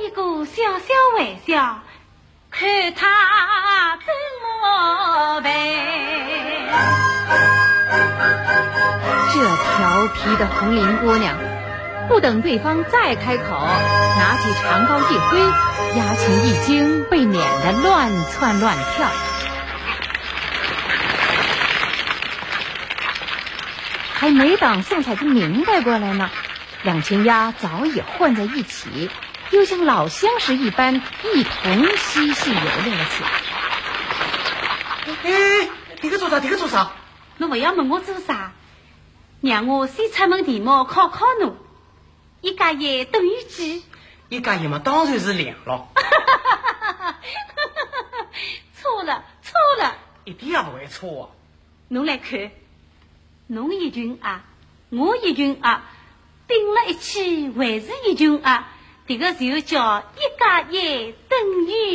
一个小小微笑，看他怎么办。 这调皮的红绫姑娘，不等对方再开口，拿起长篙一挥，压琴一惊，被撵得乱窜乱跳。还没等宋彩珠明白过来呢，两群鸭早已混在一起，又像老相识一般，一同嬉戏游乐了起来。 哎，你个做啥？你个做啥？ 侬不要问我做啥，让我先出门题目考考侬。1加1等于几 ？1加1嘛，当然是2了。 错了， 一点也不会错啊。 侬来看，侬一群鸭，我一群鸭，并了一起还是一群鸭，这个就叫1加1等于